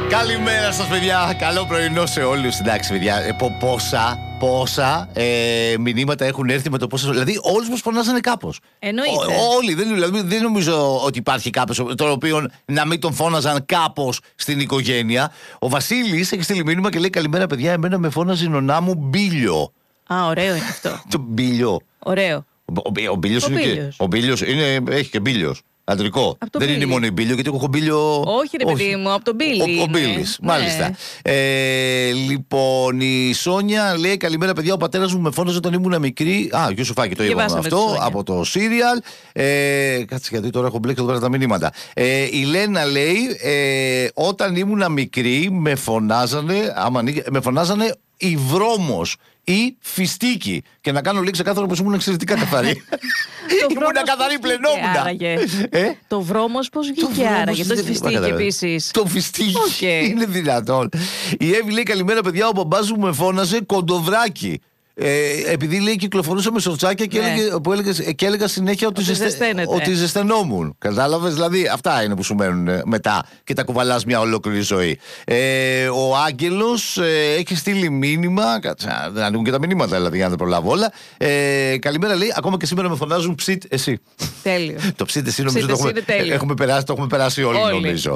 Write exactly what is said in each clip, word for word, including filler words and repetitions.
Καλημέρα σας, παιδιά. Καλό πρωινό σε όλους. Εντάξει, παιδιά, ε, πο, πόσα, πόσα ε, μηνύματα έχουν έρθει με το πόσα. Δηλαδή, όλους μας φωνάζανε κάπως. Εννοείται. Ό, όλοι. Δεν, δηλαδή, δεν νομίζω ότι υπάρχει κάποιος τον οποίο να μην τον φώναζαν κάπως στην οικογένεια. Ο Βασίλης έχει στείλει μήνυμα και λέει: καλημέρα, παιδιά. Εμένα με φώναζε η νονά μου Μπίλιο. Α, ωραίο είναι αυτό. Το Μπίλιο. Ωραίο. Ο, ο, ο Μπίλιος είναι και. Ο Μπίλιος είναι, έχει και Μπίλιος. Αντρικό. Δεν Μπίλι. Είναι μόνο η Μπίλιο, γιατί έχω Μπίλιο. Όχι, ρε παιδί μου, από τον Μπίλι. Ο, ο Μπίλις, μάλιστα. Ναι. Ε, λοιπόν, η Σόνια λέει: καλημέρα, παιδιά. Ο πατέρας μου με φώναζε όταν ήμουν μικρή. Α, Γιουσουφάκη, το είπαμε αυτό. Από το Σύριαλ. Ε, κάτσε, γιατί τώρα έχω μπλέξει εδώ τα μηνύματα. Ε, η Λένα λέει: ε, όταν ήμουν μικρή, με φωνάζανε, άμα, με φωνάζανε η Βρώμος ή Φιστίκη. Και να κάνω λίγο ξεκάθαρο πως ήμουν εξαιρετικά καθαρή. Ήμουν καθαρή, πλενόμουνα. Ε? Το Βρώμος πώς βγήκε άραγε. Το Φιστίκη επίσης. Το Φιστίκη okay. Είναι δυνατόν. Η Εύη λέει: καλημέρα, παιδιά. Ο μπαμπάς μου με φώναζε Κοντοβράκι. Ε, επειδή λέει κυκλοφορούσα με σορτσάκια και, ναι. έλεγε, που έλεγε, και έλεγα συνέχεια ότι, ότι, ζεστε, ότι ζεσθενόμουν. Κατάλαβες, δηλαδή αυτά είναι που σου μένουν μετά και τα κουβαλάς μια ολόκληρη ζωή. Ε, ο Άγγελος ε, έχει στείλει μήνυμα. Κάτσα, δεν ανοίγουν και τα μηνύματα, δηλαδή, για να τα προλάβω όλα. Ε, καλημέρα, λέει: ακόμα και σήμερα με φωνάζουν ψιτ εσύ. Τέλειο. Το ψιτ εσύ νομίζω ψιτ, το, έχουμε, έχουμε περάσει, το έχουμε περάσει όλοι, όλοι. νομίζω.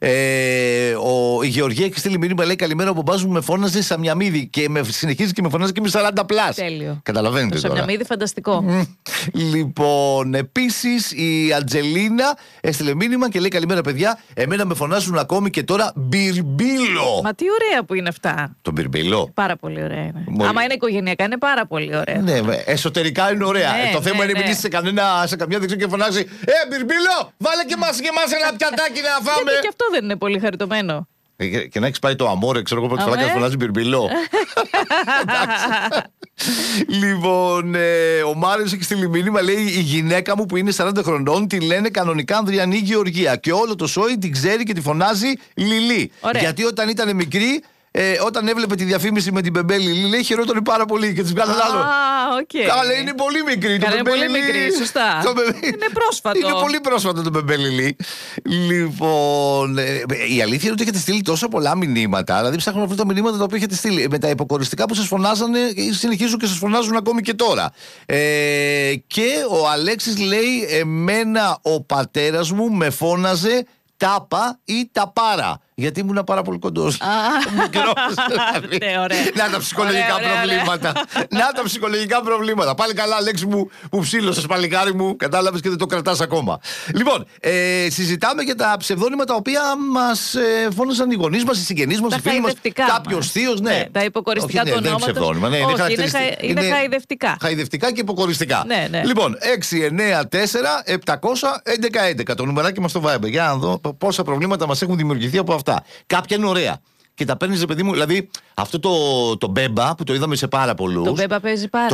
Ε, ο, η Γεωργία έχει στείλει μήνυμα, λέει: καλημέρα, ο μπαμπάς μου με φώναζε Σαμιαμίδη και με συνεχίζει και με φωνάζει και με σαράντα. Τέλειο. Καταλαβαίνετε. Το Σαμιαμίδη φανταστικό. Λοιπόν, επίσης η Αντζελίνα έστειλε μήνυμα και λέει: καλημέρα, παιδιά. Εμένα με φωνάζουν ακόμη και τώρα Μπιρμπίλο. Μα τι ωραία που είναι αυτά. Το Μπιρμπίλο. Πάρα πολύ ωραία είναι. Μόλι... Άμα είναι οικογενειακά είναι πάρα πολύ ωραία. Ναι, εσωτερικά είναι ωραία. Ναι, ε, το ναι, θέμα ναι, είναι επειδή σε, κανένα, σε καμιά δεξιά και φωνάζει: Ε, Μπιρμπίλο, βάλε και μας και μας ένα πιατάκι να φάμε. Γιατί και αυτό δεν είναι πολύ χαριτωμένο. Και, και να έχει πάει το αμόρε, ξέρω εγώ πρώτη φορά και να φωνάζει Μπιρμπίλο. Λοιπόν, ε, ο Μάριος έχει στείλει μήνυμα, λέει: η γυναίκα μου που είναι σαράντα χρονών τη λένε κανονικά Ανδριανή Γεωργία. Και όλο το σόι την ξέρει και τη φωνάζει Λιλί. Ωραία. Γιατί όταν ήταν μικρή, ε, όταν έβλεπε τη διαφήμιση με την Μπεμπέ Λιλί, λέει: χαιρότανε πάρα πολύ και τη βγάλε άλλο. Α, οκ. Καλά, είναι πολύ μικρή. Καλά, είναι πολύ μικρή, σωστά. Το μπεμπέ... Είναι πρόσφατο. Είναι πολύ πρόσφατο το Μπεμπέ Λιλί. Λοιπόν, ε, η αλήθεια είναι ότι έχετε στείλει τόσο πολλά μηνύματα. Δηλαδή, ψάχνω να βρω τα μηνύματα τα οποία έχετε στείλει. Με τα υποκοριστικά που σας φωνάζανε, συνεχίζουν και σας φωνάζουν ακόμη και τώρα. Ε, και ο Αλέξης λέει: εμένα ο πατέρας μου με φώναζε Τάπα ή Ταπάρα. Γιατί ήμουν πάρα πολύ κοντός. Να τα ψυχολογικά προβλήματα. Να τα ψυχολογικά προβλήματα. Πάλι καλά, Αλέξη μου, που ψήλωσες, παλικάρι μου. Κατάλαβες και δεν το κρατάς ακόμα. Λοιπόν, ε, συζητάμε για τα ψευδόνυμα τα οποία μας ε, φώναζαν οι γονείς μας, οι συγγενείς μας, οι φίλοι μας. Κάποιος θείος, ναι. ναι. Τα υποκοριστικά του ονόματος. Δεν είναι ψευδόνυμα. Ναι, Όχι, είναι, είναι, είναι χαϊδευτικά. Χαϊδευτικά και υποκοριστικά. Ναι, ναι. Λοιπόν, έξι εννέα τέσσερα επτακόσια έντεκα έντεκα το νουμεράκι μας στο Viber. Για να δω πόσα προβλήματα μας έχουν δημιουργηθεί από αυτά. Κάποια είναι ωραία. Και τα παίρνει, παιδί μου, δηλαδή αυτό το, το μπέμπα που το είδαμε σε πάρα πολλούς. Το μπέμπα παίζει πάρα